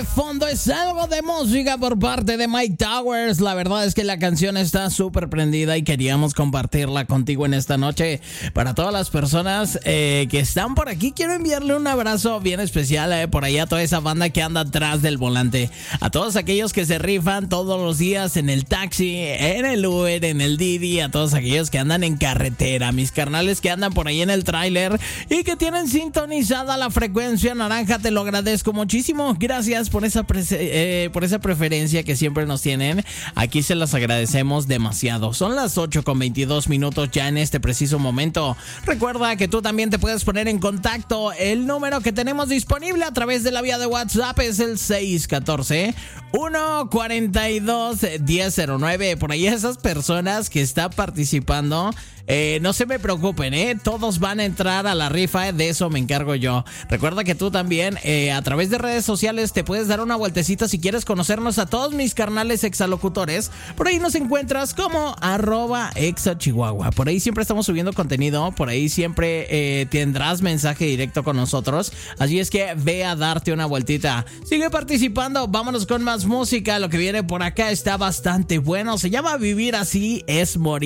Fondo es algo de música por parte de Mike Towers. La verdad es que la canción está súper prendida y queríamos compartirla contigo en esta noche. Para todas las personas que están por aquí, quiero enviarle un abrazo bien especial por ahí a toda esa banda que anda atrás del volante. A todos aquellos que se rifan todos los días en el taxi, en el Uber, en el Didi. A todos aquellos que andan en carretera. Mis carnales que andan por ahí en el tráiler y que tienen sintonizada la frecuencia naranja. Te lo agradezco muchísimo. Gracias por esa preferencia que siempre nos tienen. Aquí se las agradecemos demasiado. Son las 8:22 ya en este preciso momento. Recuerda que tú también te puedes poner en contacto. El número que tenemos disponible a través de la vía de WhatsApp es el 614-142-1009. Por ahí esas personas que están participando, no se me preocupen, todos van a entrar a la rifa, de eso me encargo yo. Recuerda que tú también a través de redes sociales te puedes dar una vueltecita si quieres conocernos a todos mis carnales exalocutores. Por ahí nos encuentras como @exachihuahua. Por ahí siempre estamos subiendo contenido, por ahí siempre tendrás mensaje directo con nosotros. Así es que ve a darte una vueltita. Sigue participando, vámonos con más música. Lo que viene por acá está bastante bueno. Se llama Vivir Así es Morir.